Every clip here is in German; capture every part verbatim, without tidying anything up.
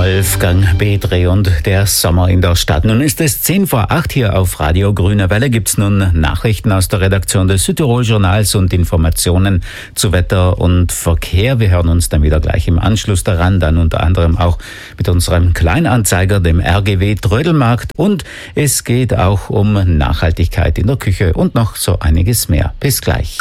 Wolfgang Petri und der Sommer in der Stadt. Nun ist es zehn vor acht hier auf Radio Grüne Welle. Gibt's nun Nachrichten aus der Redaktion des Südtirol Journals und Informationen zu Wetter und Verkehr. Wir hören uns dann wieder gleich im Anschluss daran, dann unter anderem auch mit unserem Kleinanzeiger, dem R G W Trödelmarkt. Und es geht auch um Nachhaltigkeit in der Küche und noch so einiges mehr. Bis gleich.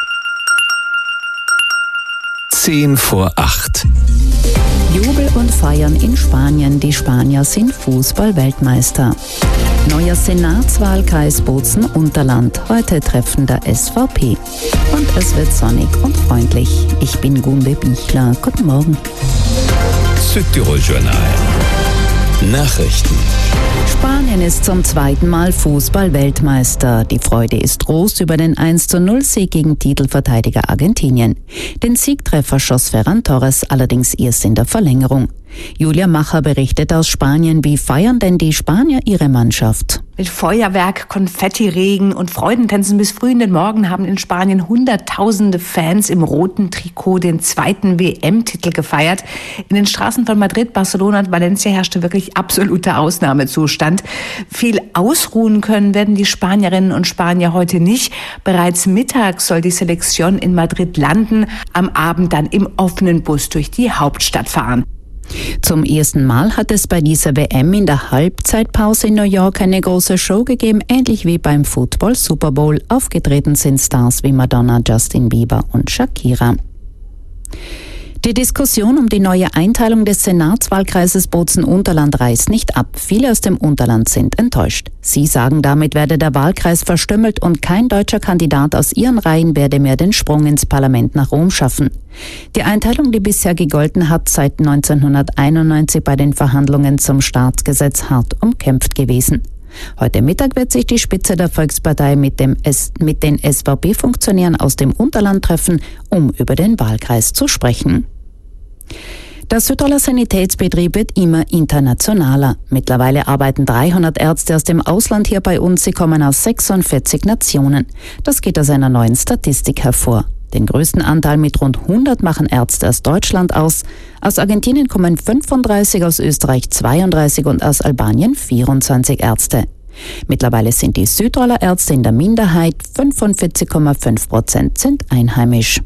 Zehn vor acht. Jubel und Feiern in Spanien. Die Spanier sind Fußball-Weltmeister. Neuer Senatswahlkreis Bozen-Unterland. Heute Treffen der S V P. Und es wird sonnig und freundlich. Ich bin Gunde Bichler. Guten Morgen. Südtirol Journal. Nachrichten. Spanien ist zum zweiten Mal Fußball-Weltmeister. Die Freude ist groß über den eins zu null Sieg gegen Titelverteidiger Argentinien. Den Siegtreffer schoss Ferran Torres allerdings erst in der Verlängerung. Julia Macher berichtet aus Spanien. Wie feiern denn die Spanier ihre Mannschaft? Mit Feuerwerk, Konfettiregen und Freudentänzen bis früh in den Morgen haben in Spanien hunderttausende Fans im roten Trikot den zweiten W M-Titel gefeiert. In den Straßen von Madrid, Barcelona und Valencia herrschte wirklich absoluter Ausnahmezustand. Viel ausruhen können werden die Spanierinnen und Spanier heute nicht. Bereits mittags soll die Selektion in Madrid landen, am Abend dann im offenen Bus durch die Hauptstadt fahren. Zum ersten Mal hat es bei dieser W M in der Halbzeitpause in New York eine große Show gegeben, ähnlich wie beim Football Super Bowl. Aufgetreten sind Stars wie Madonna, Justin Bieber und Shakira. Die Diskussion um die neue Einteilung des Senatswahlkreises Bozen-Unterland reißt nicht ab. Viele aus dem Unterland sind enttäuscht. Sie sagen, damit werde der Wahlkreis verstümmelt und kein deutscher Kandidat aus ihren Reihen werde mehr den Sprung ins Parlament nach Rom schaffen. Die Einteilung, die bisher gegolten hat, seit neunzehnhunderteinundneunzig bei den Verhandlungen zum Staatsgesetz hart umkämpft gewesen. Heute Mittag wird sich die Spitze der Volkspartei mit, dem S- mit den S V P-Funktionären aus dem Unterland treffen, um über den Wahlkreis zu sprechen. Der Südtiroler Sanitätsbetrieb wird immer internationaler. Mittlerweile arbeiten dreihundert Ärzte aus dem Ausland hier bei uns. Sie kommen aus sechsundvierzig Nationen. Das geht aus einer neuen Statistik hervor. Den größten Anteil mit rund hundert machen Ärzte aus Deutschland aus. Aus Argentinien kommen fünfunddreißig, aus Österreich zweiunddreißig und aus Albanien vierundzwanzig Ärzte. Mittlerweile sind die Südtiroler Ärzte in der Minderheit. fünfundvierzig Komma fünf Prozent sind einheimisch.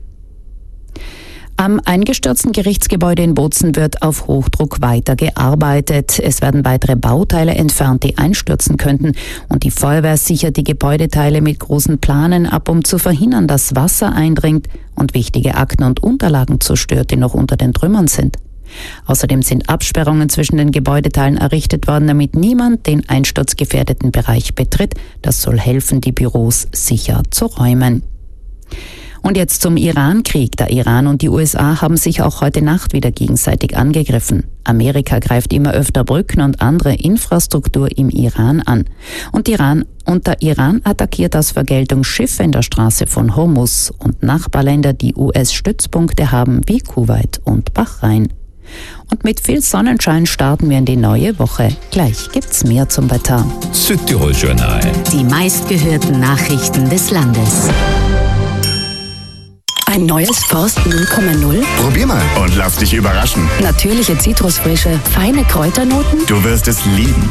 Am eingestürzten Gerichtsgebäude in Bozen wird auf Hochdruck weitergearbeitet. Es werden weitere Bauteile entfernt, die einstürzen könnten. Und die Feuerwehr sichert die Gebäudeteile mit großen Planen ab, um zu verhindern, dass Wasser eindringt und wichtige Akten und Unterlagen zerstört, die noch unter den Trümmern sind. Außerdem sind Absperrungen zwischen den Gebäudeteilen errichtet worden, damit niemand den einsturzgefährdeten Bereich betritt. Das soll helfen, die Büros sicher zu räumen. Und jetzt zum Iran-Krieg. Der Iran und die U S A haben sich auch heute Nacht wieder gegenseitig angegriffen. Amerika greift immer öfter Brücken und andere Infrastruktur im Iran an. Und, Iran, und der Iran attackiert aus Vergeltung Schiffe in der Straße von Hormuz und Nachbarländer, die U S-Stützpunkte haben, wie Kuwait und Bahrain. Und mit viel Sonnenschein starten wir in die neue Woche. Gleich gibt's mehr zum Wetter. Südtirol Journal. Die meistgehörten Nachrichten des Landes. Ein neues Forst null Komma null? Probier mal und lass dich überraschen. Natürliche Zitrusfrische, feine Kräuternoten? Du wirst es lieben.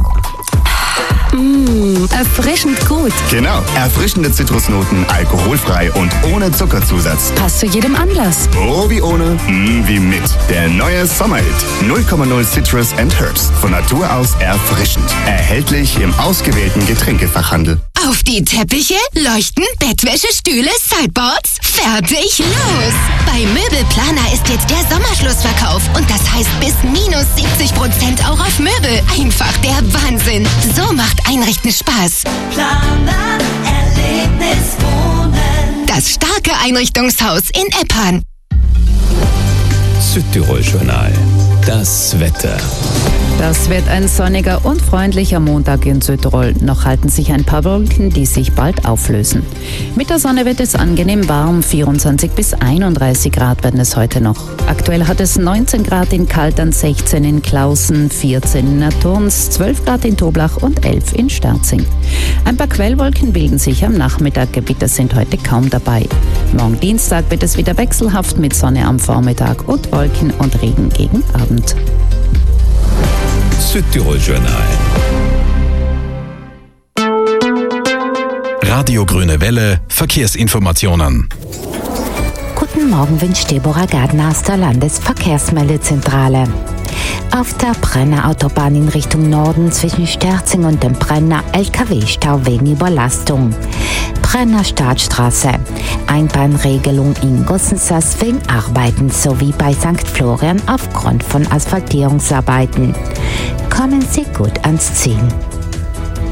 Mmh, erfrischend gut. Genau, erfrischende Zitrusnoten, alkoholfrei und ohne Zuckerzusatz. Passt zu jedem Anlass. Oh, wie ohne, mm, wie mit. Der neue Sommerhit. null Komma null Citrus and Herbs. Von Natur aus erfrischend. Erhältlich im ausgewählten Getränkefachhandel. Auf die Teppiche, Leuchten, Bettwäsche, Stühle, Sideboards. Fertig, los! Bei Möbelplaner ist jetzt der Sommerschlussverkauf. Und das heißt bis minus siebzig Prozent auch auf Möbel. Einfach der Wahnsinn. So macht Einrichten Spaß. Planer, Erlebnis, Wohnen. Das starke Einrichtungshaus in Eppern. Südtirol Journal. Das Wetter. Das wird ein sonniger und freundlicher Montag in Südtirol. Noch halten sich ein paar Wolken, die sich bald auflösen. Mit der Sonne wird es angenehm warm. vierundzwanzig bis einunddreißig Grad werden es heute noch. Aktuell hat es neunzehn Grad in Kaltern, sechzehn in Klausen, vierzehn in Naturns, zwölf Grad in Toblach und elf in Sterzing. Ein paar Quellwolken bilden sich am Nachmittag. Gewitter sind heute kaum dabei. Morgen Dienstag wird es wieder wechselhaft mit Sonne am Vormittag und Wolken und Regen gegen Abend. Südtirol-Journal. Radio Grüne Welle, Verkehrsinformationen. Guten Morgen, wünscht Deborah Gardner aus der Landesverkehrsmeldezentrale. Auf der Brenner Autobahn in Richtung Norden zwischen Sterzing und dem Brenner L K W-Stau wegen Überlastung. Brenner Startstraße. Einbahnregelung in Gossensass wegen Arbeiten sowie bei Sankt Florian aufgrund von Asphaltierungsarbeiten. Kommen Sie gut ans Ziel.